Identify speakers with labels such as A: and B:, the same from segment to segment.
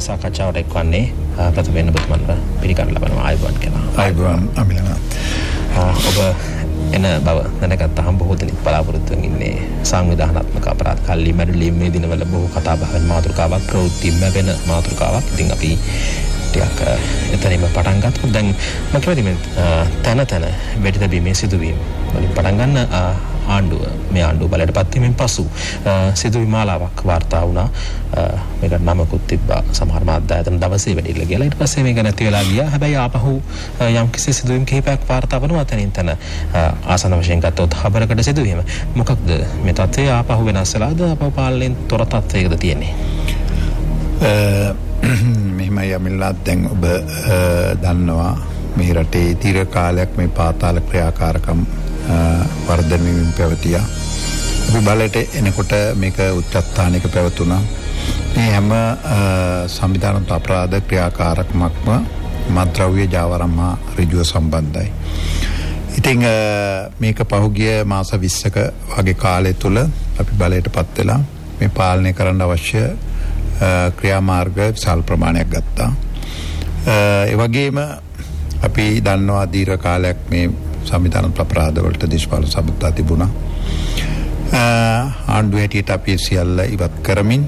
A: සාකච්ඡාවට එක්වන්නේ ප්‍රථමයෙන් ඔබතුමන්ව පිළිගන්න ලබනවා. ආයුබෝවන් කියලා.
B: ආයුබෝවන් අමිලන.
A: ඔබ එන බව දැනගත්තාම බොහෝ දෙනෙක් බලාපොරොත්තු වෙමින් ඉන්නේ සංවිධානාත්මක අපරාධ කල්ලි මැඩලීම් මේ දිනවල බොහෝ කතා බහ වෙන මාතෘකාවක් ප්‍රවෘත්තිම වෙන මාතෘකාවක්. ඉතින් අපි ටිකක් එතනින්ම පටන් ගත්තා. දැන් මම කියවදී මේ තන වෙඩි තැබීමේ සිදුවීම වලින් පටන් ගන්න ආණ්ඩුව මේ ආණ්ඩුව බලයට පත් වීමෙන් පසු සිදුවීම් මාලාවක් වාර්තා වුණා. මේකට නමකුත් තිබ්බා සමහර මාධ්‍යායතන දවසේ වැඩිලා ගියලා ඊට පස්සේ මේක නැති වෙලා ගියා. හැබැයි ආපහු යම් කිසි සිදුවීම් කිහිපයක් වාර්තා වෙනවා තනින් තන ආසන වශයෙන් ගත්තොත් හබරකට සිදුවීම. මොකක්ද මේ තත්ත්වය ආපහු වෙනස් වෙලාද ආපහු පාලනයෙන් තොර තත්ත්වයකද තියෙන්නේ?
B: මෙහිමයි අමිල්ලා දැන් ඔබ දන්නවා මේ රටේ දීර්ඝ කාලයක් මේ පාතාල ක්‍රියාකාරකම් වර්ධනය වීම පැවතියා. අපි බලයට එනකොට මේක උච්චස්ථානික පැවතුණා. මේ හැම සංවිධානාත්මක අපරාධ ක්‍රියාකාරකමක්ම මත්ද්‍රව්‍ය ජාවාරම් හා ඍජුව සම්බන්ධයි. ඉතින් මේක පහුගිය මාස 20ක වගේ කාලය තුල අපි බලයට පත් වෙලා මේ පාලනය කරන්න අවශ්‍ය ක්‍රියාමාර්ග විශාල ප්‍රමාණයක් ගත්තා. ඒ වගේම අපි දන්නවා දීර්ඝ කාලයක් මේ සංවිධානාත්මක අපරාධ වලට දේශපාලන සබඳතා තිබුණා. ආණ්ඩුව හැටියට අපි සියල්ල ඉවත් කරමින්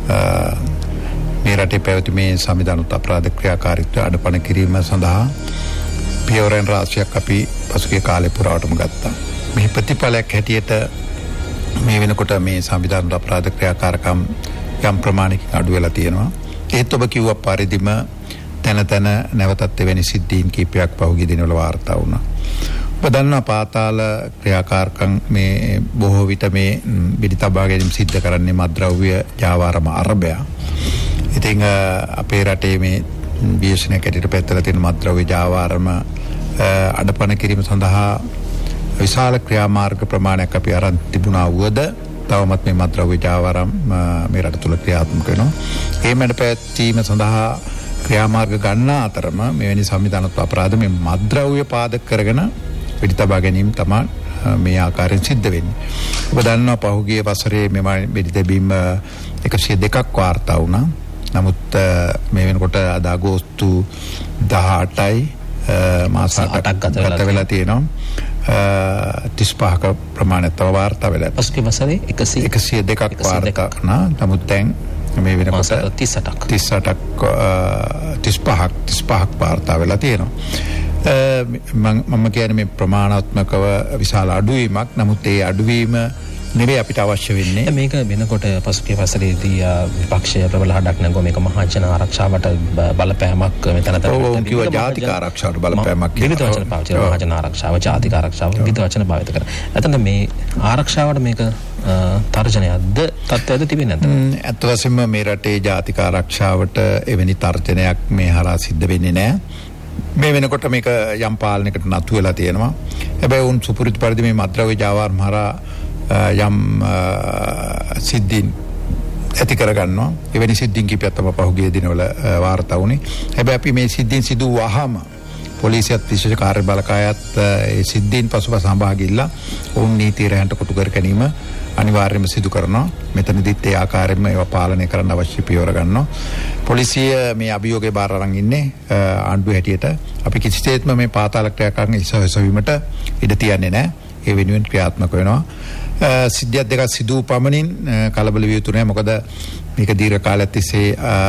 B: මේ රටේ පැවති මේ සංවිධානාත්මක අපරාධ ක්‍රියාකාරීත්වය අඩපණ කිරීම සඳහා පියවරෙන් රාශියක් අපි පසුගිය කාලේ පුරාවටම ගත්තා. මේ ප්‍රතිඵලයක් හැටියට මේ වෙනකොට මේ සංවිධානාත්මක අපරාධ ක්‍රියාකාරකම් යම් ප්‍රමාණයකින් අඩු වෙලා තියෙනවා. ඒත් ඔබ කිව්වා පරිදිම තන නැවතත් එවැනි සිද්ධීන් කීපයක් පහුගිය දිනවල වාර්තා වුණා. ඔබ දන්නා පාතාල ක්‍රියාකාරකම් මේ බොහෝ විට මේ පිළිතබා ගැනීම සිද්ධ කරන්නේ මත්ද්‍රව්‍ය ජාවාරම අරබයා. ඉතින් අපේ රටේ මේ බියසනක ඇටියට පැත්තලා තියෙන මත්ද්‍රව්‍ය ජාවාරම අඩපණ කිරීම සඳහා විශාල ක්‍රියාමාර්ග ප්‍රමාණයක් අපි අරන් තිබුණා වුවද තවමත් මේ මත්ද්‍රව්‍ය ජාවාරම් මේ රට තුල ක්‍රියාත්මක වෙනවා. ඒ මැඩ පැවැත්වීම සඳහා ක්‍රියාමාර්ග ගන්න අතරම මෙවැනි සංවිධානාත්මක අපරාධ මේ මත්ද්‍රව්‍ය පාදක කරගෙන පිළිතබා ගැනීම තමයි මේ ආකාරයෙන් සිද්ධ වෙන්නේ. ඔබ දන්නවා පහුගිය වසරේ මේ වෙඩි තැබීම් 102ක් වාර්තා වුණා. නමුත් මේ වෙනකොට අද අගෝස්තු 18යි මාස 8ක් ගත වෙලා තියෙනවා. 35ක ප්‍රමාණයක් තව වාර්තා වෙලා.
A: පසුගිය වසරේ
B: 102ක් වාර්තා කරනවා. නමුත් දැන් මේ වෙනකොට 35ක් වාර්තා වෙලා තියෙනවා. මම කියන්නේ මේ ප්‍රමාණාත්මකව විශාල අඩුවීමක්. නමුත් ඒ අඩුවීම නෙවෙයි අපිට අවශ්‍ය වෙන්නේ.
A: මේක වෙනකොට පසුගිය වසරේදී විපක්ෂය ප්‍රබල හඬක් නැගුවා මේක මහජන ආරක්ෂාවට බලපෑමක් මෙතන
B: ඔව් කිව්වා ජාතික ආරක්ෂාවට බලපෑමක්
A: විවිධ වචන පාවිච්චි කරනවා. මහජන ආරක්ෂාව ජාතික ආරක්ෂාව විවිධ වචන පාවිච්චි කරනවා. එතන මේ ආරක්ෂාවට මේක තර්ජනයක්ද තත්ත්වයක්ද තිබෙන්නේ නැද්ද?
B: ඇත්ත වශයෙන්ම මේ රටේ ජාතික ආරක්ෂාවට එවැනි තර්ජනයක් මේ හරහා සිද්ධ වෙන්නේ නැහැ. මේ වෙනකොට මේක යම් පාලනයකට නතු වෙලා තියෙනවා. හැබැයි උන් සුපුරුදු පරිදි මේ මත්ද්‍රව්‍ය ජාවාරම් හරහා යම් සිද්ධීන් ඇති කරගන්නවා. එවැනි සිද්ධීන් කිහිපයක් තමයි පහුගිය දිනවල වාර්තා වුණේ. හැබැයි අපි මේ සිද්ධීන් සිදු වහම පොලිසියත් විශේෂ කාර්ය බළකායත් ඒ සිද්ධීන් පසුපස සහභාගීලා ඔවුන් නීතිය රැහැන්ට කොටු කර ගැනීම අනිවාර්යයෙන්ම සිදු කරනවා. මෙතනදිත් ඒ ආකාරයෙන්ම ඒවා පාලනය කරන්න අවශ්‍ය පියවර ගන්නවා. පොලිසිය මේ අභියෝගය බාර අරන් ඉන්නේ ආණ්ඩුව හැටියට. අපි කිසිසේත්ම මේ පාතාල ක්‍රියාකාරකම් ඉස්සෙවීමට ඉඩ තියන්නේ නැහැ. ඒ වෙනුවෙන් ක්‍රියාත්මක වෙනවා. සිද්ධියක් දෙකක් සිදු පමණින් කලබල විය යුතු නැහැ. මොකද මේක දීර්ඝ කාලයක් තිස්සේ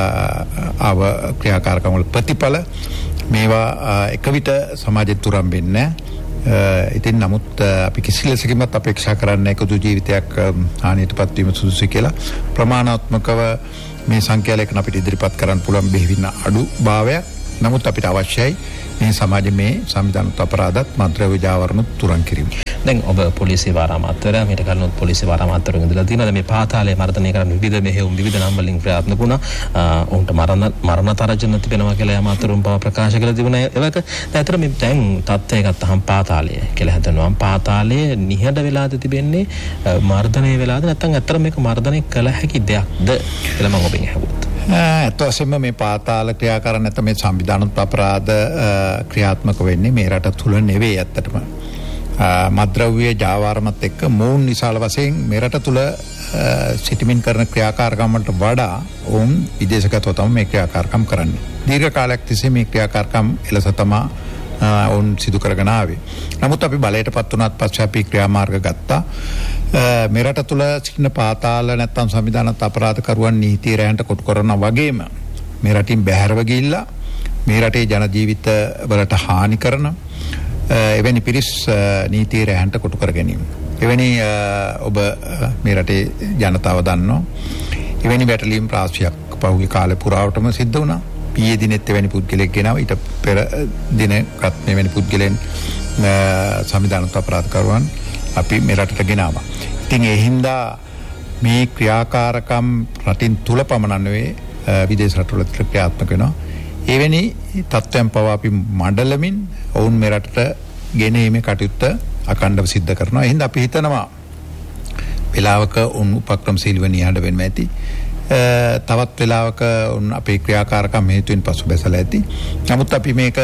B: ආව ක්‍රියාකාරකම් වල ප්‍රතිඵල මේවා එක විට සමාජෙත් තුරන් වෙන්නේ නැහැ. ඉතින් නමුත් අපි කිසි ලෙසකින්වත් අපේක්ෂා කරන්නේ එකදු ජීවිතයක් හානියටපත් වීම සුදුසුයි කියලා ප්‍රමාණාත්මකව මේ සංඛ්‍යාලයකන අපිට ඉදිරිපත් කරන්න පුළුවන් බෙහෙවින් අඩු භාවයක්. නමුත් අපිට අවශ්‍යයි මේ සමාජයේ මේ සංවිධානාත්මක අපරාධත් මත්ද්‍රව්‍ය ජාවාරම තුරන් කිරීම.
A: දැන් ඔබ පොලිසිය වාරාමාත්‍යවරයා මීට කලින් පොලිසිය වාරාමාත්‍යවරුන් ඉඳලා තියෙනවා. මේ පාතාලයේ මර්ධනය කරන විවිධ මෙහෙයුම් විවිධ නම් වලින් ක්‍රියාත්මක වුණා. උන්ට මරණ තරජන තිබෙනවා කියලා අමාත්‍යවරුන් පව ප්‍රකාශ කළ තිබුණා. ඒක ඇත්තට මේ දැන් තත්ත්වය ගත්තහම පාතාලය කියලා හිතනවා. පාතාලයේ නිහඬ වෙලාද තිබෙන්නේ මර්ධනය වෙලාද නැත්නම් ඇත්තට මේක මර්ධනය කළ හැකි දෙයක්ද කියලා මම ඔබෙන් අහුවොත්.
B: ඇත්ත වශයෙන්ම මේ පාතාල ක්‍රියාකාරණ නැත්නම් මේ සංවිධානාත්මක අපරාධ ක්‍රියාත්මක වෙන්නේ මේ රට තුල නෙවෙයි ඇත්තටම. මත්ද්‍රව්‍ය ජාවාරමත් එක්ක මූන් විශාල වශයෙන් මේ රට තුල සිටිමින් කරන ක්‍රියාකාරකම්වලට වඩා ඔවුන් විදේශගතව තමයි මේ ක්‍රියාකාරකම් කරන්නේ. දීර්ඝ කාලයක් තිස්සේ මේ ක්‍රියාකාරකම් එලෙස තමයි ඔවුන් සිදු කරගෙන ආවේ. නමුත් අපි බලයටපත් වුණාත් පස්සේ අපි ක්‍රියාමාර්ග ගත්තා. මේ රට තුළ සිටින පාතාල නැත්නම් සංවිධානත් අපරාධකරුවන් නීතිය රැහැන්ට කොටු කරනවා වගේම මේ රටින් බැහැරව ගිහිල්ලා මේ රටේ ජන ජීවිත වලට හානි කරන එවැනි පිරිස් නීතිය රැහැන්ට කොටු කර ගැනීම. එවැනි ඔබ මේ රටේ ජනතාව දන්නවා. එවැනි වැටලීම් රාශියක් පහුගිය කාලේ පුරාවටම සිද්ධ වුණා. ඊයේ දිනෙත් එවැනි පුද්ගලෙක් ගෙනාවා. ඊට පෙර දිනකත් මෙවැනි පුද්ගලයන් සංවිධානත් අපරාධකරුවන් අපි මේ රටට ගෙනාවා. ඉතින් ඒ හින්දා මේ ක්‍රියාකාරකම් රටින් තුල පමණ නෙවෙයි විදේශ රටවල ක්‍රියාත්මක වෙනවා. එවැනි තත්ත්වයන් පවා අපි මඩලමින් ඔවුන් මේ රටට ගෙනීමේ කටයුත්ත අකණ්ඩව සිද්ධ කරනවා. එහෙනම් අපි හිතනවා වෙලාවක උන් උපක්‍රමශීලීව නිහඬ වෙන්න ඇති. තවත් වෙලාවක උන් අපේ ක්‍රියාකාරකම් හේතුවෙන් පසුබැසලා ඇති. නමුත් අපි මේක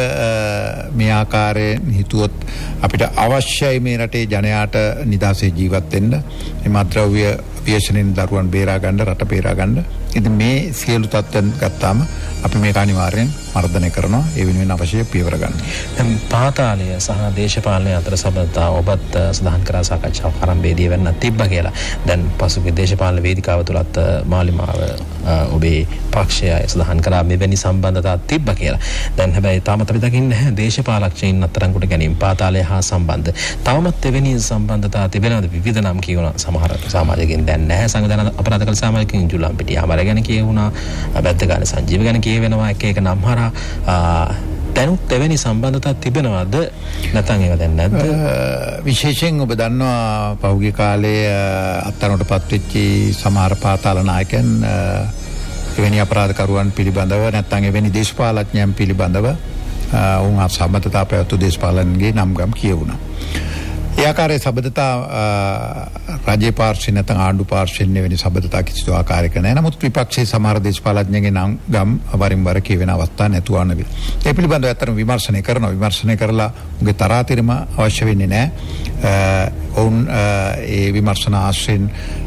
B: මේ ආකාරයෙන් හිතුවොත් අපිට අවශ්‍යයි මේ රටේ ජනයාට නිදහසේ ජීවත් වෙන්න. මේ මත්ද්‍රව්‍ය ව්‍යසනෙන් දරුවන් බේරා ගන්න, රට බේරා ගන්න. ඉතින් මේ සියලු තත්ත්වයන් ගත්තාම අපි මේක අනිවාර්යෙන් මර්ධනය කරනවා. ඒ වෙනුවෙන් අවශ්‍ය පියවර ගන්න.
A: දැන් පාතාලය සහ දේශපාලනය අතර සබඳතාව ඔබත් සඳහන් කරා සාකච්ඡාවක් ආරම්භයේදී වෙන්න තිබ්බා කියලා. දැන් පසුගිය දේශපාලන වේදිකාව තුලත් මාලිමාව ඔබේ පක්ෂය සඳහන් කරා මෙවැනි සම්බන්ධතාවක් තිබ්බා කියලා. දැන් හැබැයි තාමත් අපි දකින්නේ නැහැ දේශපාලකයන් අතරංගුට ගැනීම පාතාලය හා සම්බන්ධ. තවමත් එවැනි සම්බන්ධතා තිබෙනවද? විවිධ නම් කියවන සමහර සමාජිකයන් දැන් නැහැ. සංවිධාන අපරාධ කළ සමාජිකයන් ජුලම්පිටිය අමර ගැන කියවුණා. බැද්දගාන සංජීව ගැන කියවෙනවා. එක එක නම් හරහා දැනුත් එවැනි සම්බන්ධතා තිබෙනවද? නැත්නම් ඒක දැන් නැද්ද?
B: විශේෂයෙන් ඔබ දන්නවා පහුගිය කාලේ අත්අඩංගුවටපත් වෙච්ච සමහර පාතාල නායකයන් එවැනි අපරාධකරුවන් පිළිබඳව නැත්නම් එවැනි දේශපාලඥයන් පිළිබඳව උන් සම්බන්ධතා පැවතු දේශපාලනගේ නම් ගම් කියවුණා. ඒ ආකාරයේ සබඳතා රාජ්‍ය පාර්ශ්වයෙන් නැත්නම් ආණ්ඩු පාර්ශ්වයෙන් වෙන සබඳතා කිසිදු ආකාරයක නැහැ. නමුත් විපක්ෂයේ සමහර දේශපාලඥයන්ගේ නම් ගම් වරින් වර කියවෙන අවස්ථා නැතුව නෙවෙයි. ඒ පිළිබඳව ඇත්තටම විමර්ශනය කරනවා. විමර්ශනය කරලා උගේ තරාතිරම අවශ්‍ය වෙන්නේ නැහැ. ඔවුන් ඒ විමර්ශන ආශ්‍රයෙන්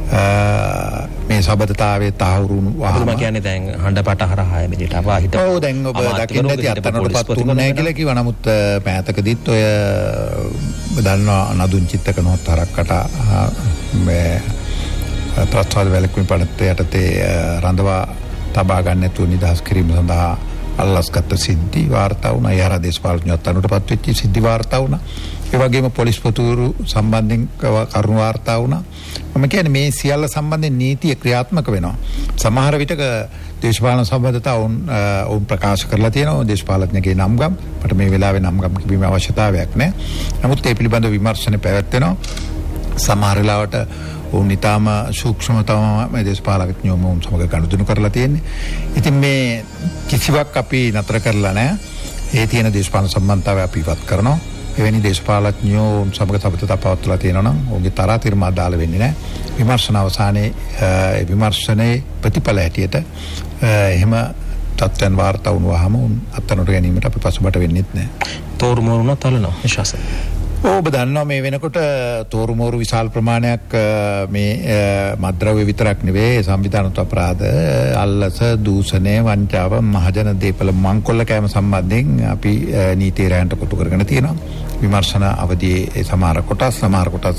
B: මේ සබඳතාවේ තහවුරු වහම
A: මම කියන්නේ දැන් හඬපට හරහා එමිට අපා හිත.
B: ඔව් දැන් ඔබ දකින්න ඇති අත්අඩංගුවටපත් වුණේ නැහැ කියලා කිව්වා. නමුත් මෑතකදීත් ඔය දන්නවා නදුන් චිත්තක නොත් හරක්කට මේ ප්‍රස්තාව වැලකුම් පනත යටතේ රඳවා තබා ගන්න නැතුව නිදහස් කිරීම සඳහා අල්ලස්ගත් සිද්ධි වාර්තා වුණා. ඒ හරහා දේශපාලඥයෝ අත්අඩංගුවටපත් වෙච්ච සිද්ධි වාර්තා වුණා. ඒ වගේම පොලිස් පොතුරු සම්බන්ධයෙන් කරුණු වාර්තා වුණා. මම කියන්නේ මේ සියල්ල සම්බන්ධයෙන් නීතිය ක්‍රියාත්මක වෙනවා. සමහර විටක දේශපාලන සම්බන්ධතා ඔවුන් ප්‍රකාශ කරලා තියෙනවා. දේශපාලඥගේ නම් ගම් මට මේ වෙලාවේ නම් ගම් කිවීමේ අවශ්‍යතාවයක් නැහැ. නමුත් ඒ පිළිබඳව විමර්ශන පැවැත්වෙනවා. සමහර වෙලාවට ඔවුන් ඊටාම සූක්ෂමතම මේ දේශපාලඥයෝ මොම් සමග ගනුදෙනු කරලා තියෙන්නේ. ඉතින් මේ කිසිවක් අපි නතර කරලා නැහැ. ඒ තියෙන දේශපාලන සම්බන්ධතාවය අපි ඉවත් කරනවා. එවැනි දේශපාලඥයෝ සමග සබඳතා පවත්වලා තියෙනවා නම් ඔවුන්ගේ තරාතිරම අදාළ වෙන්නේ නැහැ. විමර්ශන අවසානයේ විමර්ශනයේ ප්‍රතිඵල හැටියට එහෙම තත්ත්වයන් වාර්තා වුණාම අත්අඩංගුවට ගැනීමට අපි පසුබට වෙන්නේ නැහැ.
A: තෝරුමෝරුණ තලනවා විශ්වාසයි.
B: ඔබ දන්නවා මේ වෙනකොට තෝරුමෝරු විශාල ප්‍රමාණයක් මේ මත්ද්‍රව්‍ය විතරක් නෙවෙයි සංවිධානගත අපරාධ අල්ලස දූෂණය වංචාව මහජන දේපල මංකොල්ල කෑම සම්බන්ධයෙන් අපි නීතිය රැහැන්ට කොටු කරගෙන තියෙනවා. විමර්ශන අවධියේ සමහර කොටස්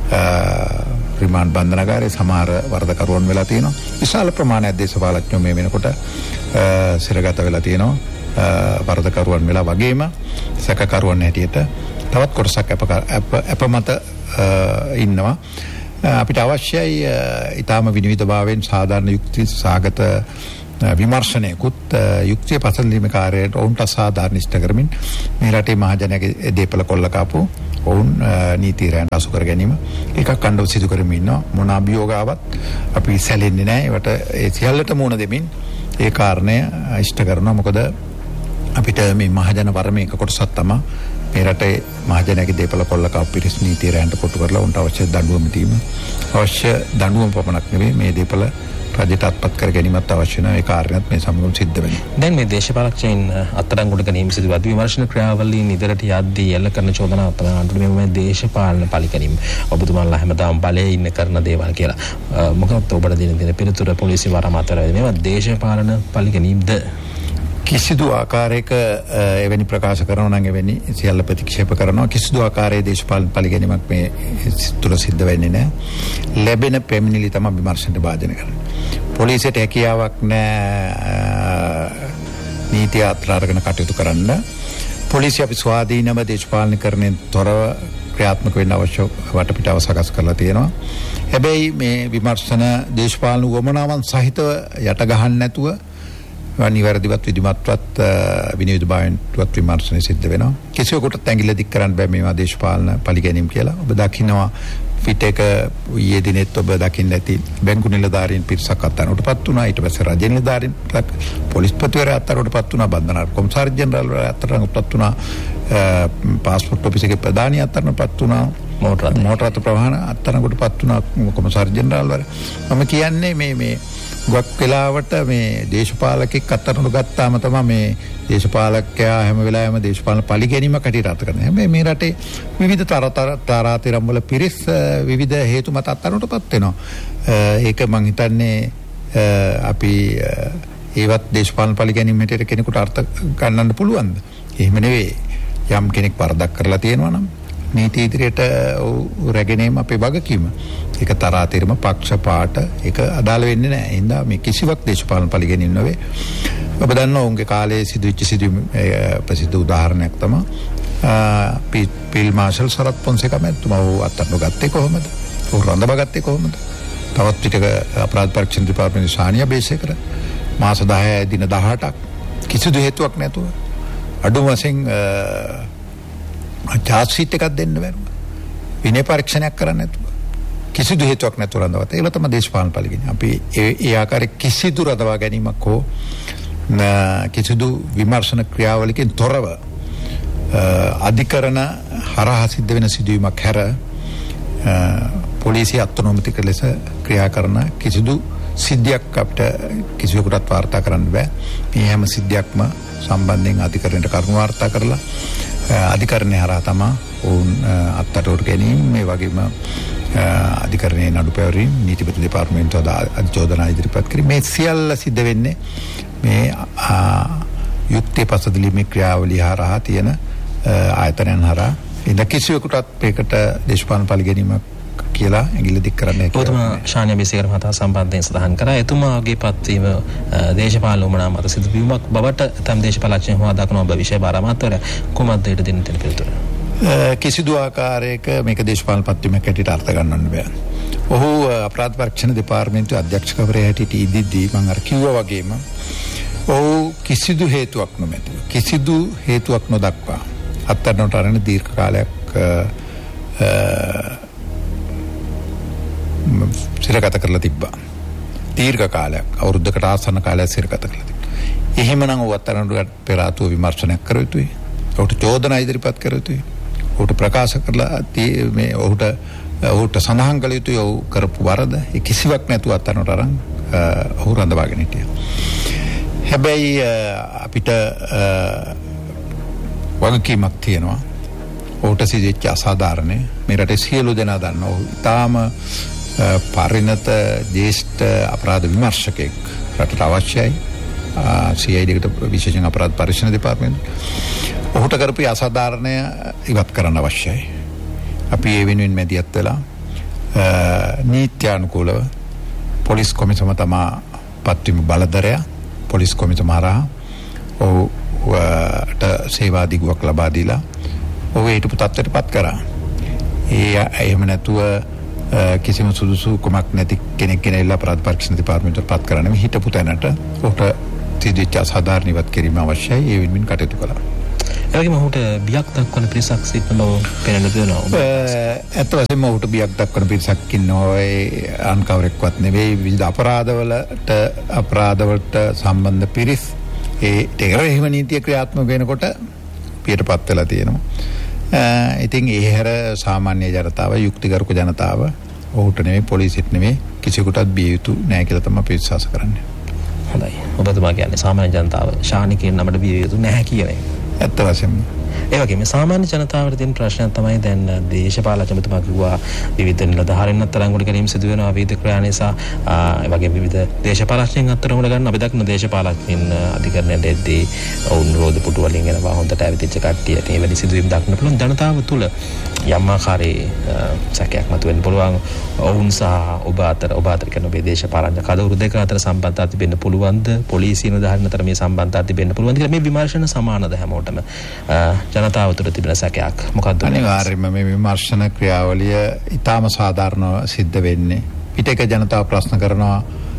B: රිමාන්ඩ් බන්ධනාගාරයේ සමහර වරදකරුවන් වෙලා තියෙනවා. විශාල ප්‍රමාණයක් දේශපාලඥයෝ මේ වෙනකොට සිරගත වෙලා තියෙනවා. වරදකරුවන් වෙලා වගේම සැකකරුවන් හැටියට තවත් කොටසක් අපමත ඉන්නවා. අපිට අවශ්‍යයි ඊටාම විනිවිදභාවයෙන් සාධාරණ යුක්ති සාගත විමර්ශනයකුත් යුක්තිය පසඳීමේ කාර්යයට ඔවුන්ට සාධාරණ ඉෂ්ට කරමින් මේ රටේ මහජනයාගේ දේපල කොල්ල කාපු ඔවුන් නීති රැඳ අසු කර ගැනීම එකක් අඬව සිදු කරමින් ඉන්නවා. මොන අභියෝගාවත් අපි සැලෙන්නේ නැහැ. ඒවට ඒ සියල්ලට මුහුණ දෙමින් ඒ කාරණය ඉෂ්ට කරනවා. මොකද අපිට මේ මහජන වරමේ එක කොටසක් තමයි මේ රටේ මහජනයාගේ දේපල කොල්ල කාපු පිරිස් නීති රැඳ කොටු කරලා උන්ට අවශ්‍ය දඬුවම දීම. අවශ්‍ය දඬුවම පමණක් නෙවෙයි මේ දේපල රජයට අත්පත් කර ගැනීමත් අවශ්‍ය නැහැ. ඒ කාර්යයත් මේ සමගම සිද්ධ වෙනවා.
A: දැන් මේ දේශපාලකයන් අත්අඩංගුවට ගැනීම සිදුවද විමර්ශන ක්‍රියාවලින් ඉදිරියට යද්දී එල්ල කරන චෝදනා අත්අඩංගුවට මේ දේශපාලන පරිගැනීම ඔබතුමාලා හැමදාම බලයේ ඉන්න කරන දේවල් කියලා. මොකක්ද ඔබට දෙන පිළිතුර පොලිසිය වරම අතර මේවා දේශපාලන පරිගැනීම්ද?
B: කිසිදු ආකාරයක එවැනි ප්‍රකාශ කරනවා නම් එවැනි සියල්ල ප්‍රතික්ෂේප කරනවා. කිසිදු ආකාරයේ දේශපාලන පරිගැනීමක් මේ තුළ සිද්ධ වෙන්නේ නැහැ. ලැබෙන පැමිණිලි තමයි විමර්ශනයට භාජනය කරන්නේ. පොලිසියට හැකියාවක් නැහැ නීතිය අත්හැර අරගෙන කටයුතු කරන්න. පොලිසිය අපි ස්වාධීනව දේශපාලනීකරණයෙන් තොරව ක්‍රියාත්මක වෙන්න අවශ්‍ය වටපිටාව සකස් කරලා තියෙනවා. හැබැයි මේ විමර්ශන දේශපාලන උවමනාවන් සහිතව යට ගහන්න නැතුව නිවැරදිවත් විධිමත්වත් විනිවිදභාවයෙන්වත් විමර්ශනය සිද්ධ වෙනවා. කිසිවෙකුට ඇඟිල්ල දික් කරන්න බෑ මේවා දේශපාලන පරිගැනීම් කියලා. ඔබ දකිනවා පිටේක ඊයේ දිනෙත් ඔබ දකින්න ඇති බැංකු නිලධාරීන් පිරිසක් අත්අඩංගුවටපත් වුණා. ඊට පස්සේ රජ නිලධාරීන් පොලිස්පතිවරයා අත්අඩංගුවටපත් වුණා. බන්ධනාගාර කොමසාරි ජෙනරාල් අත්අඩංගුවටපත් වුණා. පාස්පෝර්ට් ඔෆිස් එකේ ප්‍රධානී අත්අඩංගුවටපත් වුණා. මෝටර රථ ප්‍රවාහන අත්අඩංගුවටපත් වුණා. කොමසාරි ජෙනරාල් වර මම කියන්නේ මේ ගොඩක් වෙලාවට මේ දේශපාලකෙක් අත්අඩංගුවට ගත්තාම තමයි මේ දේශපාලකයා හැම වෙලාවෙම දේශපාලන පරිගැනීමක් හැටියට අර්ථ කරන්නේ. හැබැයි මේ රටේ විවිධ තරාතිරම් වල පිරිස් විවිධ හේතු මත අත්අඩංගුවටපත් වෙනවා. ඒක මම හිතන්නේ අපි ඒවත් දේශපාලන පරිගැනීම් හැටියට කෙනෙකුට අර්ථ ගන්නන්න පුළුවන්ද? එහෙම නෙවෙයි. යම් කෙනෙක් වරදක් කරලා තියෙනවා නම් නීති ඉදිරියට රැගෙනීම අපේ වගකීම. ඒක තරාතිරම පක්ෂපාත ඒක අදාළ වෙන්නේ නැහැ. ඒ හින්දා මේ කිසිවක් දේශපාලන පරිගැනීම් නෙවෙයි. ඔබ දන්නවා උන්ගේ කාලේ සිදුවෙච්ච ප්‍රසිද්ධ උදාහරණයක් තමයි ෆීල්ඩ් මාර්ෂල් සරත් පොන්සේකා මැතිතුමා අත්අඩංගුවට ගත්තේ කොහොමද? ਉਹ රඳවාගත්තේ කොහොමද? තවත් පිටක අපරාධ පරීක්ෂණ දෙපාර්තමේන්තුවේ ශානියා බේසේකර මාස 10 දින 18ක් කිසිදු හේතුවක් නැතුව අඩුම වශයෙන් චාර්ජ් ෂීට් එකක් දෙන්න බැරුව විනය පරීක්ෂණයක් කරන්න නැතුව කිසිදු හේතුවක් නැතුව රඳවත. ඒක තමයි දේශපාලන පරිගැනීම. අපි ඒ ආකාරයේ කිසිදු රඳවා ගැනීමක් හෝ කිසිදු විමර්ශන ක්‍රියාවලියකින් තොරව අධිකරණ හරහා සිද්ධ වෙන සිදුවීමක් හැර පොලිසිය අත්නොමතික ලෙස ක්‍රියා කරන කිසිදු සිද්ධියක් අපිට කිසිවෙකුටත් වාර්තා කරන්න බෑ. මේ හැම සිද්ධියක්ම සම්බන්ධයෙන් අධිකරණයට කරුණු වාර්තා කරලා අධිකරණය හරහා තමයි ඔවුන් අත්අඩංගුවට ගැනීම මේ වගේම අධිකරණයේ නඩු පැවරීම නීතිපති දෙපාර්තමේන්තුව අධිචෝදනා ඉදිරිපත් කිරීම මේ සියල්ල සිද්ධ වෙන්නේ මේ යුක්තිය පසුදලීමේ ක්‍රියාවලිය හරහා තියෙන ආයතනයන් හරහා. ඉතින් කිසිවෙකුටත් මේකට දේශපාලන පරිගැනීමක් කියලා ඇඟිල්ල දික් කරන්න හැකියි.
A: ඔබතුමා ශානියා බේසේකර මහතා සම්බන්ධයෙන් සඳහන් කරා එතුමාගේ පත්වීම දේශපාලන උමනා මත සිදුවීමක් බවට තම දේශපාලඥයන් හොවා දක්වන ඔබ විශේෂ බාර අමාත්‍යවරයා කොහොමද ඊට දෙන්න තියෙන පිළිතුර?
B: කිසිදු ආකාරයක මේක දේශපාලන පත්වීමක් හැටියට අර්ථ ගන්නන්න බෑ. ඔහු අපරාධ පරීක්ෂණ දෙපාර්තමේන්තුවේ අධ්‍යක්ෂකවරයා හැටියට ඉදිද්දී මම අර කිව්වා වගේම ඔහු කිසිදු හේතුවක් නොමැතිව කිසිදු හේතුවක් නොදක්වා අත්අඩංගුවට අරගෙන දීර්ඝ කාලයක් සිරගත කරලා තිබ්බා. දීර්ඝ කාලයක් අවුරුද්දකට ආසන්න කාලයක් සිරගත කරලා තිබ්බා. එහෙමනම් ඔහු අත්අඩංගුවට පෙර ආතුව විමර්ශනයක් කර යුතුයි. ඔහුට චෝදනා ඉදිරිපත් කර යුතුයි. ඔහුට ප්‍රකාශ කරලා මේ ඔහුට සඳහන් කළ යුතුයි ඔහු කරපු වරද. ඒ කිසිවක් නැතුව අත්අඩංගුවට අරන් ඔහු රඳවාගෙන හිටියා. හැබැයි අපිට වගකීමක් තියෙනවා. ඔහුට සිදුවෙච්ච අසාධාරණය මේ රටේ සියලු දෙනා දන්නවා. ඔහු තාම පරිණත ජ්‍යෙෂ්ඨ අපරාධ විමර්ශකෙක් රටට අවශ්‍යයි. CID එකට විශේෂයෙන් අපරාධ පරීක්ෂණ දෙපාර්තමේන්තුව ඔහුට කරපු අසාධාරණය ඉවත් කරන්න අවශ්‍යයි. අපි ඒ වෙනුවෙන් මැදිහත් වෙලා නීත්‍යානුකූලව පොලිස් කොමිසම තමා පත්වීම බලධරයා පොලිස් කොමිසම හරහා ඔහුට සේවා දිගුවක් ලබා දීලා ඔහු හිටපු තත්ත්වයට පත් කරා. එහෙම නැතුව කිසිම සුදුසුකමක් නැති කෙනෙක් ගෙනල්ලා අපරාධ පරීක්ෂණ දෙපාර්තමේන්තුවට පත් කරන්නේ හිටපු තැනට ඔහුට සිදුවෙච්ච අසාධාරණ ඉවත් කිරීම අවශ්‍යයි. ඒ වෙනුවෙන් කටයුතු කළා.
A: එවැගේම ඔහුට බියක් දක්වන පිරිසක් සිටින බව පෙනෙන දෙනවා.
B: ඇත්ත වශයෙන්ම ඔහුට බියක් දක්වන පිරිසක් ඉන්නවා. ඒ අන් කවරෙක්වත් නෙවෙයි. විවිධ අපරාධවලට සම්බන්ධ පිරිස් ඒ එහෙම නීතිය ක්‍රියාත්මක වෙනකොට පියටපත් වෙලා තියෙනවා. ඉතින් ඒ හැර සාමාන්‍ය ජනතාව යුක්තිගරුක ජනතාව ඔහුට නෙවෙයි පොලිසියට නෙවෙයි කිසිකුටත් බිය යුතු නැහැ කියලා තමයි අපි විශ්වාස කරන්නේ.
A: හොඳයි. ඔබතුමා කියන්නේ සාමාන්‍ය ජනතාව ශානි කියන නමට බිය යුතු නැහැ කියන එක.
B: ඇත්ත වශයෙන්ම.
A: ඒ වගේම සාමාන්‍ය ජනතාවට තියෙන ප්‍රශ්නයක් තමයි දැන් දේශපාලකතුමා කිව්වා විවිධ නිලධාරීන් අත්අඩංගුවට ගැනීම සිදු වෙනවා විවිධ ක්‍රියා නිසා. ඒ වගේම විවිධ දේශපාලකයන් අත්අඩංගුවට ගන්න අපි දක්න දේශපාලකයන් අධිකරණයට එද්දී ඔවුන් රෝද පුටු වලින් එනවා හොඳට ඇවිදිච්ච කට්ටියට ඒ වැඩි සිදුවීම් දක්න පුළුවන් ජනතාව තුළ යම් ආකාරයේ සැකයක් මතුවෙන්න පුළුවන්. ඔවුන් සහ ඔබ අතර කියන ඔබේ දේශපාලන කඩවුරු දෙක අතර සම්බන්ධතාවක් තිබෙන්න පුළුවන්ද? පොලිසිය නිලධාරීන් අතර මේ සම්බන්ධතාවක් තිබෙන්න පුළුවන්ද කියලා මේ විමර්ශන සමානද හැමෝටම? ජනතාව තුළ තිබෙන සැකයක් මොකක්ද?
B: අනිවාර්යයෙන්ම මේ විමර්ශන ක්‍රියාවලිය ඉතාම සාධාරණව සිද්ධ වෙන්නේ. පිටේක ජනතාව ප්‍රශ්න කරනවා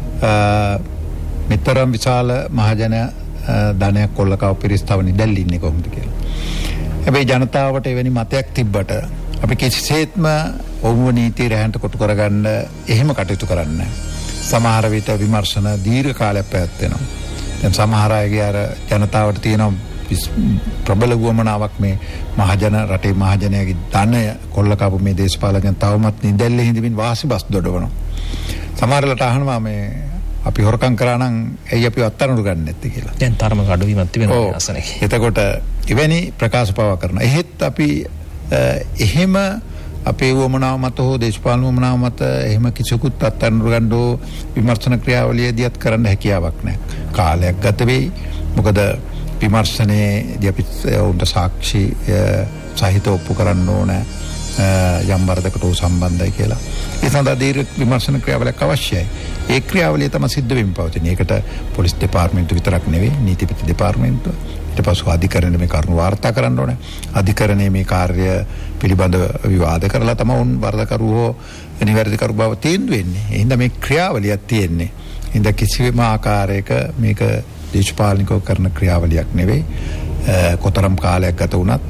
B: මෙතරම් විශාල මහජන ධනයක් කොල්ලකව පිරිස්තව නිදැල්ලි ඉන්නේ කොහොමද කියලා. හැබැයි ජනතාවට එවැනි මතයක් තිබ්බට අපි කිසිසේත්ම ඔවුන්ව නීතිය රැහැන්ට කොටු කරගන්න එහෙම කටයුතු කරන්නේ නැහැ. සමහර විට විමර්ශන දීර්ඝ කාලයක් පැවැත්වෙනවා. දැන් සමහර අයගේ අර ජනතාවට තියෙන ප්‍රබල වුවමනාවක් මේ මහජන රටේ මහජනයාගේ ධනය කොල්ලකපු මේ දේශපාලකයන් තවමත් නිදැල්ලේ හිඳමින් වාසි බස් දොඩවනවා. සමහරලට අහනවා මේ අපි හොරකම් කරා නම් ඇයි අපි අත්අඩංගුවට ගන්න නැත්තේ කියලා.
A: දැන් තරම අඩුවීමක් තිබෙනවා අසනේ.
B: එතකොට එවැනි ප්‍රකාශ පවා කරනවා. එහෙත් අපි එහෙම අපේ වුවමනාව මත හෝ දේශපාලන වුවමනාව මත එහෙම කිසිකුත් අත්අඩංගුවට ගන්න හෝ විමර්ශන ක්‍රියාවලියදීත් කරන්න හැකියාවක් නැහැ. කාලයක් ගත වෙයි. මොකද විමර්ශනයේදී අපි උන්ට සාක්ෂි සහිත ඔප්පු කරන්න ඕන යම් වරදකට සම්බන්ධයි කියලා. ඒ සඳහා දීර්ඝ විමර්ශන ක්‍රියාවලියක් අවශ්‍යයි. ඒ ක්‍රියාවලිය තමයි සිද්ධ වෙමින් පවතින. ඒකට පොලිස් දෙපාර්තමේන්තුව විතරක් නෙවෙයි නීතිපති දෙපාර්තමේන්තුව ඊට පස්සේ අධිකරණය මේ කරුණු වාර්තා කරන්න ඕනේ. අධිකරණයේ මේ කාර්ය පිළිබඳව විවාද කරලා තමයි උන් වරදකරුවෝ නිවැරදිකරු බව තීන්දුව වෙන්නේ. එහෙනම් මේ ක්‍රියාවලියක් තියෙන්නේ. එහෙනම් කිසිම ආකාරයක මේක දේශපාලනිකව කරන ක්‍රියාවලියක් නෙවෙයි. කොතරම් කාලයක් ගත වුණත්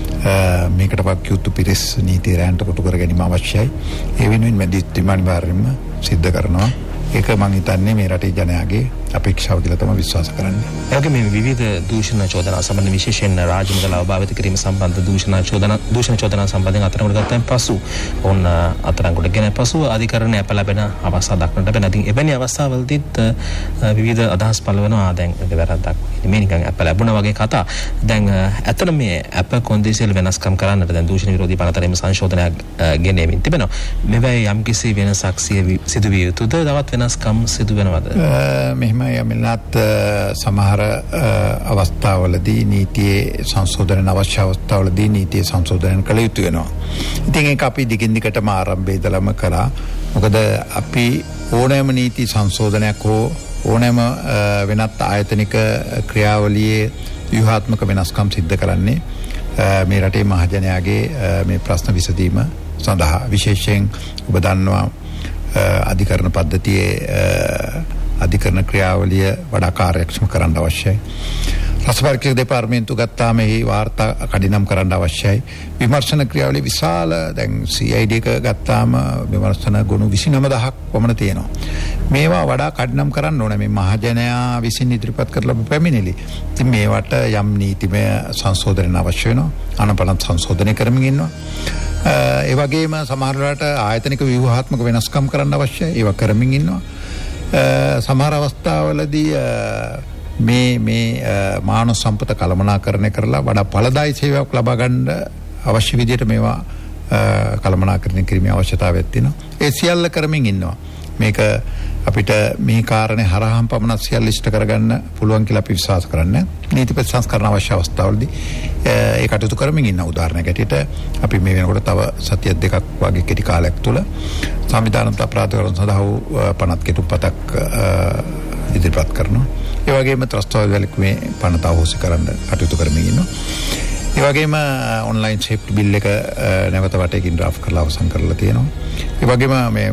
B: මේකට වක්‍යුතු පිරිස් නීතිය රැන්ට කොටු කර ගැනීම අවශ්‍යයි. ඒ වෙනුවෙන් මැදිස්ත්‍රීම අනිවාර්යයෙන්ම සිද්ධ කරනවා. ඒක මම හිතන්නේ මේ රටේ ජනයාගේ අපේක්ෂාව කියලා තමයි විශ්වාස කරන්නේ.
A: ඒ වගේම මේ විවිධ දූෂණ චෝදනා සම්බන්ධ විශේෂයෙන් රාජ්‍ය මුදල අවභාවිත කිරීම සම්බන්ධ දූෂණ චෝදනා සම්බන්ධයෙන් අත්අඩංගුවට ගත්තන් පසු ඔවුන් අත්අඩංගුවට ගෙන පසු අධිකරණය අප ලැබෙන අවස්ථා දක්නට ලැබෙන. ඉතින් එවැනි අවස්ථාවලදීත් විවිධ අදහස් පළ වෙනවා. දැන් වැරද්දක් මේ නිකන් අප ලැබුණා වගේ කතා. දැන් ඇත්තට මේ අප කොන්දේසියල වෙනස්කම් කරන්නට දැන් දූෂණ විරෝධී පනතරේම සංශෝධනයක් ගෙනෙමින් තිබෙනවා. මෙවැයි යම්කිසි වෙනසක් සිදුවිය යුතුද? තවත් වෙනස්කම් සිදු වෙනවද?
B: මෙහෙමයි යමිනත් සමහර අවස්ථාවලදී නීතියේ සංශෝධන අවශ්‍ය අවස්ථාවලදී නීතියේ සංශෝධනය කළ යුතු වෙනවා. ඉතින් ඒක අපි දිගින් දිගටම ආරම්භයේ ඉඳලම කළා. මොකද අපි ඕනෑම නීති සංශෝධනයක් හෝ ඕනෑම වෙනත් ආයතනික ක්‍රියාවලියේ ව්‍යුහාත්මක වෙනස්කම් සිද්ධ කරන්නේ මේ රටේ මහජනයාගේ මේ ප්‍රශ්න විසඳීම සඳහා. විශේෂයෙන් ඔබ දන්නවා අධිකරණ පද්ධතියේ අධිකරණ ක්‍රියාවලිය වඩා කාර්යක්ෂම කරන්න අවශ්‍යයි. රස පරීක්ෂක දෙපාර්තමේන්තුව ගත්තාම එහි වාර්තා කඩිනම් කරන්න අවශ්‍යයි. විමර්ශන ක්‍රියාවලිය විශාල දැන් CID එක ගත්තාම විමර්ශන ගුණ 29000ක් වමන තියෙනවා. මේවා වඩා කඩිනම් කරන්න ඕනේ මේ මහජනයා විසින් ඉදිරිපත් කරලා පැමිණිලි. ඉතින් මේවට යම් නීතිමය සංශෝධන අවශ්‍ය වෙනවා. අනපනත් සංශෝධනය කරමින් ඉන්නවා. ඒ වගේම සමහර වෙලාවට ආයතනික ව්‍යුහාත්මක වෙනස්කම් කරන්න අවශ්‍යයි. ඒවා කරමින් ඉන්නවා. සමහර අවස්ථාවලදී මේ මානව සම්පත කළමනාකරණය කරලා වඩා ඵලදායී සේවයක් ලබා ගන්න අවශ්‍ය විදිහට මේවා කළමනාකරණය කිරීමේ අවශ්‍යතාවයක් තියෙනවා. ඒ සියල්ල කරමින් ඉන්නවා. මේක අපිට මේ කාරණේ හරහාම පමණක් සියල්ල ඉෂ්ට කරගන්න පුළුවන් කියලා අපි විශ්වාස කරන්නේ. නීතිපති සංස්කරණ අවශ්‍ය අවස්ථාවලදී ඒ කටයුතු කරමින් ඉන්න උදාහරණයක් ඇටියට අපි මේ වෙනකොට තව සතිය දෙකක් වගේ කෙටි කාලයක් තුළ සංවිධානාත්මක අපරාධකරණ සඳහා වූ පනත් කෙටුම්පතක් ඉදිරිපත් කරනවා. ඒ වගේම ත්‍රස්තවාද වැළකීමේ පනත අවශ්‍ය කරන්න කටයුතු කරමින් ඉන්නවා. ඒ වගේම ඔන්ලයින් සේෆ්ටි බිල් එක නැවත වටේකින් ඩ්‍රාෆ්ට් කරලා අවසන් කරලා තියෙනවා. ඒ වගේම මේ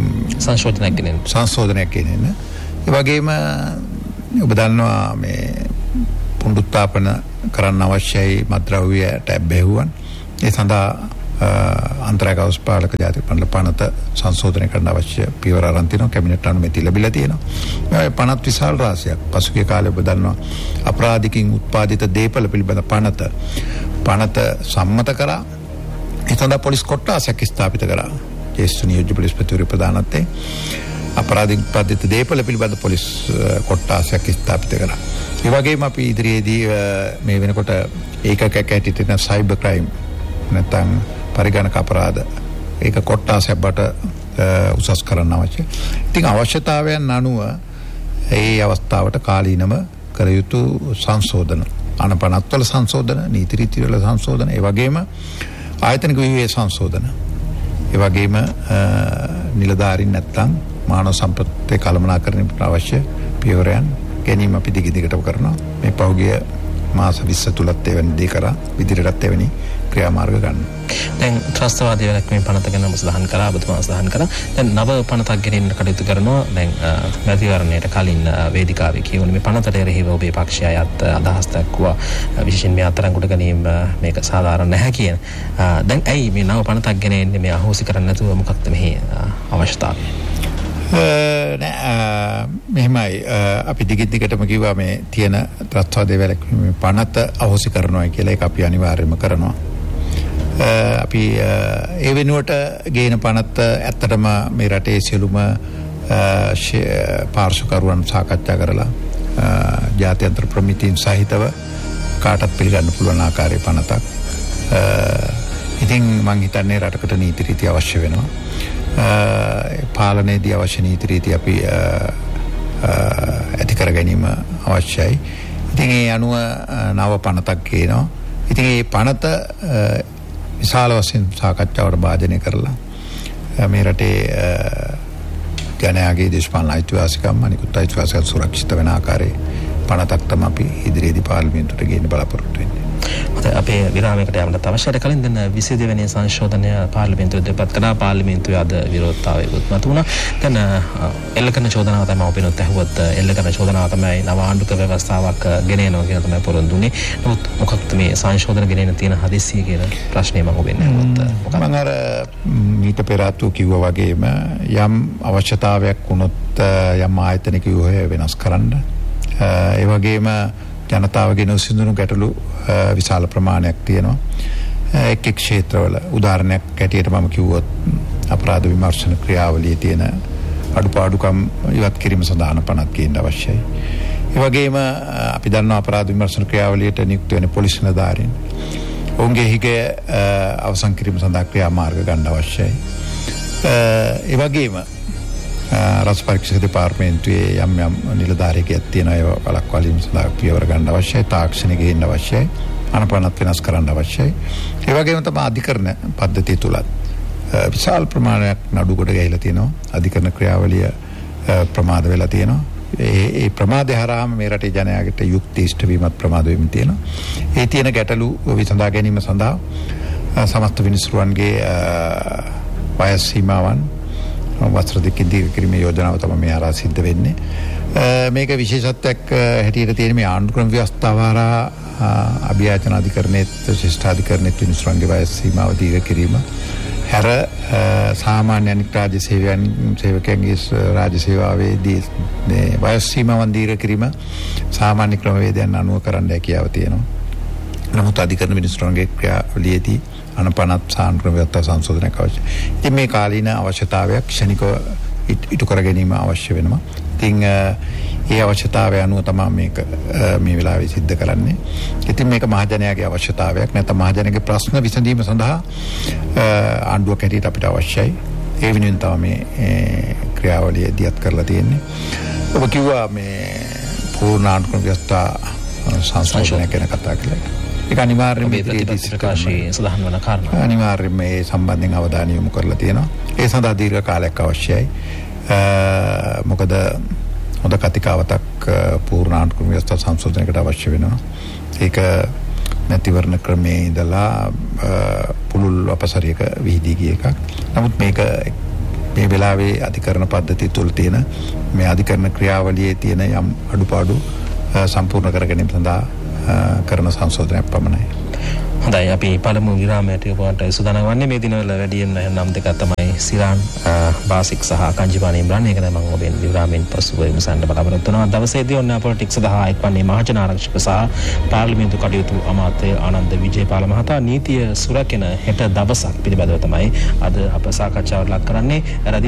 B: සංශෝධනයක් ගෙනෙන්න. ඒ වගේම ඔබ දන්නවා මේ පුනරුත්ථාපන කරන්න අවශ්‍යයි මත්ද්‍රව්‍යයට ඇබ්බැහුවන්. ඒ සඳහා අන්තරාගත පාලක ජාතික පනත සංශෝධනය කරන්න අවශ්‍ය පියවර අරන් තිනවා. කැබිනට් අනුමැතිය ලැබිලා තියෙනවා. මේ පනත් විශාල රාශියක් පසුගිය කාලේ ඔබ දන්නවා අපරාධිකින් උත්පාදිත දේපල පිළිබඳ පනත සම්මත කරා. ඒ සඳහා පොලිස් කොට්ටාසයක් ස්ථාපිත කරා. ජ්‍යෙෂ්ඨ නියෝජ්‍ය පොලිස්පතිවරු ප්‍රධානත්වයෙන් අපරාධ උත්පාදිත දේපල පිළිබඳ පොලිස් කොට්ටාසයක් ස්ථාපිත කළා. ඒ වගේම අපි ඉදිරියේදී මේ වෙනකොට ඒකකයක් ඇටියට එන සයිබර් ක්‍රයිම් නැත්නම් පරිගණක අපරාධ ඒක කොට්ටාසයක් බට උසස් කරන්න අවශ්‍යයි. ඉතින් අවශ්‍යතාවයන් අනුව ඒ අවස්ථාවට කාලීනව කර යුතු සංශෝධන අනපනත්වල සංශෝධන නීති රීතිවල සංශෝධන ඒ වගේම ආයතනික විවේචන සංශෝධන ඒ වගේම නිලධාරීන් නැත්නම් මානව සම්පත් කළමනාකරණයට අවශ්‍ය පියවරයන් ගැනීම අපි දිගටම කරනවා. මේ පහුගිය මාස 20 තුලත් එවැනි දේ කරා විදිහටත් එවැනි ක්‍රියාමාර්ග ගන්න.
A: දැන් ත්‍රස්තවාදී වැළැක්වීම පනත ගැන සඳහන් කරා ඔබතුමා සඳහන් කරා. දැන් නව පනතක් ගෙනින්න කටයුතු කරනවා. දැන් මැතිවරණයට කලින් වේදිකාවේ කියවුනේ මේ පනතට එරෙහිව ඔබේ පක්ෂය අයත් අදහස් දක්වුවා. විශේෂයෙන් මේ අත්අඩංගුවට ගැනීම මේක සාධාරණ නැහැ කියන. දැන් ඇයි මේ නව පනතක් ගෙනෙන්නේ මේ අහෝසි කරන්න නැතුව මොකක්ද මෙහි අවශ්‍යතාවය?
B: මෙහෙමයි අපි දිගටම කිව්වා මේ තියෙන ත්‍රස්තවාදී වැළැක්වීම පනත අහෝසි කරනවා කියලා ඒක අපි අනිවාර්යයෙන්ම කරනවා. අපි ඒ වෙනුවට ගේන පනත ඇත්තටම මේ රටේ සියලුම පාර්ශවකරුවන් සාකච්ඡා කරලා ජාත්‍යන්තර ප්‍රමිතීන් සහිතව කාටත් පිළිගන්න පුළුවන් ආකාරයේ පනතක්. ඉතින් මම හිතන්නේ රටකට නීති රීති අවශ්‍ය වෙනවා. පාලනයේදී අවශ්‍ය නීති රීති අපි ඇති කර ගැනීම අවශ්‍යයි. ඉතින් ඒ අනුව නව පනතක් ගේනවා. ඉතින් මේ පනත විශාල වශයෙන් සාකච්ඡාවට භාජනය කරලා මේ රටේ ජනයාගේ දේශපාලන අයිතිවාසිකම් අනිකුත් අයිතිවාසිකම් සුරක්ෂිත වෙන ආකාරයේ පනතක් තමයි අපි ඉදිරියේදී පාර්ලිමේන්තුවට ගේන්න බලාපොරොත්තු වෙන්නේ.
A: අපේ විරාමයකට යන්නත් අවශ්‍යයි. කලින් දෙන 22 වෙනි සංශෝධනය පාර්ලිමේන්තුවේ දෙපත් කළා. පාර්ලිමේන්තුවේ අද විරෝධතාවයකුත් මතුවුණා. දැන් එල්ල කරන චෝදනාව තමයි ඔබිනොත් ඇහුවත් එල්ල කරන චෝදනාව තමයි නව ආණ්ඩුක ව්‍යවස්ථාවක් ගෙනෙනවා කියන තමයි පොරොන්දුනේ. නමුත් මොකක්ද මේ සංශෝධන ගෙනෙන තියෙන හදිස්සිය කියලා ප්‍රශ්නේ මම ඔබෙන් ඇහුවත්
B: මම අර මීට පෙර ආතු කිව්වා වගේම යම් අවශ්‍යතාවයක් වුණොත් යම් ආයතනික ව්‍යුහය වෙනස් කරන්න ඒ වගේම ජනතාවගේ නොසිඳුණු ගැටලු විශාල ප්‍රමාණයක් තියෙනවා. එක් ක්ෂේත්‍රවල උදාහරණයක් ඇටියට මම කිව්වොත් අපරාධ විමර්ශන ක්‍රියාවලියේ තියෙන අඩුපාඩුකම් ඉවත් කිරීම සඳහා පනත් ගේන්න අවශ්‍යයි. ඒ වගේම අපි දන්නවා අපරාධ විමර්ශන ක්‍රියාවලියට නියුක්ත වෙන පොලිස් නිලධාරීන් ඔවුන්ගේ හිගය අවසන් කිරීම සඳහා ක්‍රියාමාර්ග ගන්න අවශ්‍යයි. ඒ වගේම රස පරීක්ෂක දෙපාර්තමේන්තුවේ යම් නිලධාරියෙක් තියෙනවා ඒව වළක්වාලීම සඳහා පියවර ගන්න අවශ්‍යයි. තාක්ෂණය ගේන්න අවශ්‍යයි. අනපනත් වෙනස් කරන්න අවශ්‍යයි. ඒ වගේම තමයි අධිකරණ පද්ධතිය තුලත් විශාල ප්‍රමාණයක් නඩුකොට ගහලා තියෙනවා. අධිකරණ ක්‍රියාවලිය ප්‍රමාද වෙලා තියෙනවා. ඒ ප්‍රමාදය හරහාම මේ රටේ ජනයාට යුක්ති ඉෂ්ට වීමත් ප්‍රමාද වෙමින් තියෙනවා. ඒ තියෙන ගැටලු විසඳා ගැනීම සඳහා සමස්ත විනිසුරුවන්ගේ වයස් සීමාවන් වස්ත්‍ර දෙකකින් දීර්ඝ කිරීමේ යෝජනාව තමයි මේ ආරා සිද්ධ වෙන්නේ. මේක විශේෂත්වයක් හැටියට තියෙන මේ ආණ්ඩුක්‍රම ව්‍යවස්ථාව හරහා අභියාචන අධිකරණයේත් ශිෂ්ටාධිකරණයේත් විනිසුරුවන්ගේ වයස් සීමාව දීර්ඝ කිරීම හැර සාමාන්‍ය අනික් රාජ්‍ය සේවකයන්ගේ රාජ්‍ය සේවාවේදී වයස් සීමාවන් දීර්ඝ කිරීම සාමාන්‍ය ක්‍රමවේදයන් අනුව කරන්න හැකියාව තියෙනවා. නමුත් අධිකරණ විනිසුරුවන්ගේ ක්‍රියාවලියේදී අනපනත් සාන්ක්‍රම ව්‍යවස්ථා සංශෝධනයක් අවශ්‍යයි. ඉතින් මේ කාලීන අවශ්‍යතාවයක් ක්ෂණිකව ඉටු කර ගැනීම අවශ්‍ය වෙනවා. ඉතින් ඒ අවශ්‍යතාවය අනුව තමයි මේක මේ වෙලාවේ සිද්ධ කරන්නේ. ඉතින් මේක මහජනයාගේ අවශ්‍යතාවයක් නැත්නම් මහජනයාගේ ප්‍රශ්න විසඳීම සඳහා ආණ්ඩුවක් හැටියට අපිට අවශ්‍යයි. ඒ වෙනුවෙන් තමයි මේ ක්‍රියාවලිය දියත් කරලා තියෙන්නේ. ඔබ කිව්වා මේ පූර්ණ ආණ්ඩුක්‍රම ව්‍යවස්ථා සංශෝධනයක් ගැන කතා කළා. ඒක අනිවාර්යයෙන්ම
A: ප්‍රකාශයේ සඳහන් වන කාරණා.
B: අනිවාර්යයෙන්ම මේ සම්බන්ධයෙන් අවධානය යොමු කරලා තියෙනවා. ඒ සඳහා දීර්ඝ කාලයක් අවශ්‍යයි. මොකද හොඳ කතිකාවතක් පූර්ණ ආණ්ඩුක්‍රම ව්‍යවස්ථා සංශෝධනයකට අවශ්‍ය වෙනවා. ඒක නැතිවරණ ක්‍රමයේ ඉඳලා පුළුල් අපසරියක විහිදී ගිය එකක්. නමුත් මේක මේ වෙලාවේ අධිකරණ පද්ධතිය තුල තියෙන මේ අධිකරණ ක්‍රියාවලියේ තියෙන යම් අඩුපාඩු සම්පූර්ණ කර ගැනීම සඳහා කරන සංශෝධනයක් පමණයි.
A: හොඳයි අපි පළමු විරාමයට යොමුවට සූදානම් වන්නේ මේ දිනවල වැඩියෙන් නම් දෙකක් තමයි සිරාන් බාසික් සහ කංජිපාන ඉම්රාන්. ඒක තමයි මම ඔබෙන් විරාමයෙන් පසුව විමසන්න බලාපොරොත්තු වෙනවා. දවසේදී ඔන්න පොලිටික්ස් සඳහා එක්වන්නේ මහජන ආරක්ෂක සහ පාර්ලිමේන්තු කටයුතු අමාත්‍ය ආනන්ද විජේපාල මහතා. නීතිය සුරකින හෙට දවසක් පිළිබඳව තමයි අද අප සාකච්ඡාවට ලක් කරන්නේ.